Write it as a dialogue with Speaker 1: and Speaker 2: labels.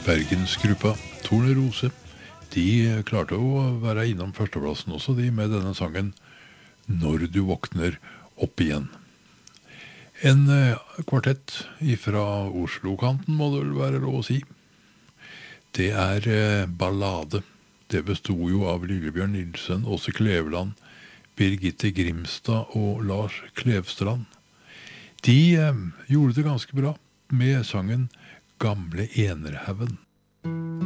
Speaker 1: Bergensgruppa Tornerose, de klarte å være innom førsteplassen også, de med denne sangen «Når du våkner opp igjen». En kvartett fra Oslo-kanten må det vel være lov å si. Det ballade. Det bestod jo av Lillebjørn Nilsen, Åse Kleveland, Birgitte Grimstad og Lars Klevstrand. De gjorde det ganske bra med sangen «Gamle Enerhaugen».